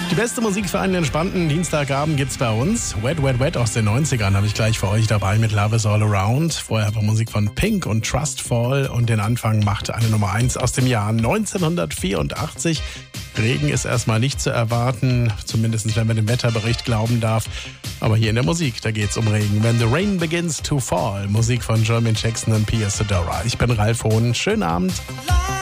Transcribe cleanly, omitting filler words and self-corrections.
Die beste Musik für einen entspannten Dienstagabend gibt's bei uns. Wet, Wet, Wet aus den 90ern habe ich gleich für euch dabei mit Love is All Around. Vorher war Musik von Pink und Trustfall und den Anfang machte eine Nummer 1 aus dem Jahr 1984. Regen ist erstmal nicht zu erwarten, zumindest wenn man dem Wetterbericht glauben darf. Aber hier in der Musik, da geht's um Regen. When the Rain Begins to Fall, Musik von Jermaine Jackson und Pia Sedora. Ich bin Ralf Hohn, schönen Abend.